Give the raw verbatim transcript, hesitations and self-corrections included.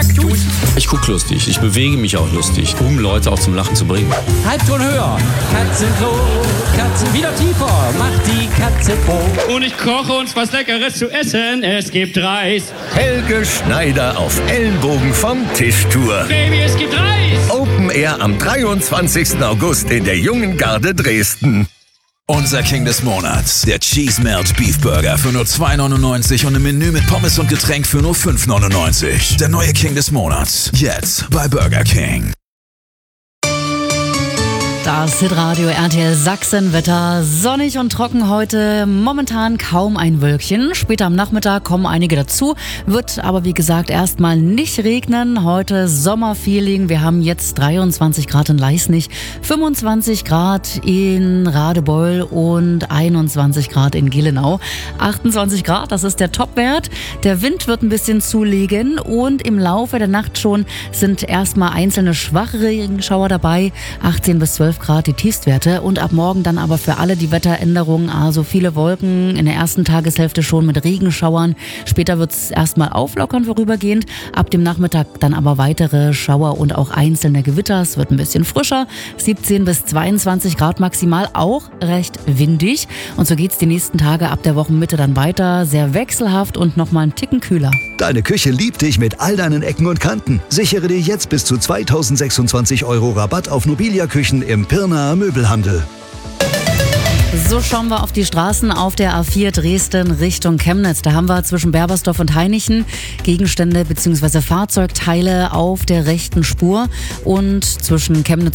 Kaktus. Ich guck lustig, ich bewege mich auch lustig, um Leute auch zum Lachen zu bringen. Halbton höher. Katzenklo, Katzen wieder tiefer. Macht die Katze froh. Und ich koche uns was Leckeres zu essen. Es gibt Reis. Helge Schneider auf Ellenbogen vom Tischtour. Baby, es gibt Reis. Open Air am dreiundzwanzigsten August in der Jungen Garde Dresden. Unser King des Monats, der Cheese Melt Beef Burger für nur zwei neunundneunzig und ein Menü mit Pommes und Getränk für nur fünf neunundneunzig. Der neue King des Monats, jetzt bei Burger King. Das Hitradio R T L Sachsen, Wetter sonnig und trocken heute, momentan kaum ein Wölkchen. Später am Nachmittag kommen einige dazu, wird aber wie gesagt erstmal nicht regnen. Heute Sommerfeeling, wir haben jetzt dreiundzwanzig Grad in Leisnig, fünfundzwanzig Grad in Radebeul und einundzwanzig Grad in Gelenau. achtundzwanzig Grad, das ist der Topwert. Der Wind wird ein bisschen zulegen und im Laufe der Nacht schon sind erstmal einzelne schwache Regenschauer dabei, achtzehn bis zwölf Grad die Tiefstwerte und ab morgen dann aber für alle die Wetteränderungen, also viele Wolken, in der ersten Tageshälfte schon mit Regenschauern. Später wird es erstmal auflockern vorübergehend, ab dem Nachmittag dann aber weitere Schauer und auch einzelne Gewitter. Es wird ein bisschen frischer, siebzehn bis zweiundzwanzig Grad maximal, auch recht windig. Und so geht's die nächsten Tage ab der Wochenmitte dann weiter, sehr wechselhaft und nochmal einen Ticken kühler. Deine Küche liebt dich mit all deinen Ecken und Kanten. Sichere dir jetzt bis zu zweitausendsechsundzwanzig Euro Rabatt auf Nobilia-Küchen im Pirnaer Möbelhandel. So schauen wir auf die Straßen auf der A vier Dresden Richtung Chemnitz. Da haben wir zwischen Berbersdorf und Hainichen Gegenstände bzw. Fahrzeugteile auf der rechten Spur und zwischen Chemnitz